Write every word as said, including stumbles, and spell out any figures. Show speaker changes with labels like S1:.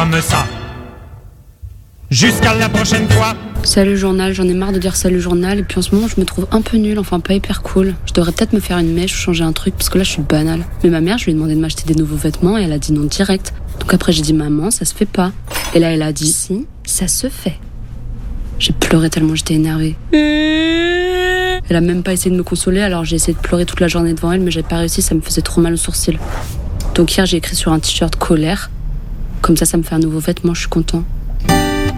S1: comme ça. Jusqu'à la prochaine fois.
S2: Salut journal, j'en ai marre de dire salut journal. Et puis en ce moment je me trouve un peu nulle, enfin pas hyper cool. Je devrais peut-être me faire une mèche ou changer un truc, parce que là je suis banale. Mais ma mère, je lui ai demandé de m'acheter des nouveaux vêtements et elle a dit non direct. Donc après j'ai dit maman, ça se fait pas. Et là elle a dit si, ça se fait. J'ai pleuré tellement j'étais énervée. Elle a même pas essayé de me consoler, alors j'ai essayé de pleurer toute la journée devant elle, mais j'ai pas réussi, ça me faisait trop mal au sourcil. Donc hier j'ai écrit sur un t-shirt colère. Comme ça, ça me fait un nouveau vêtement, je suis content.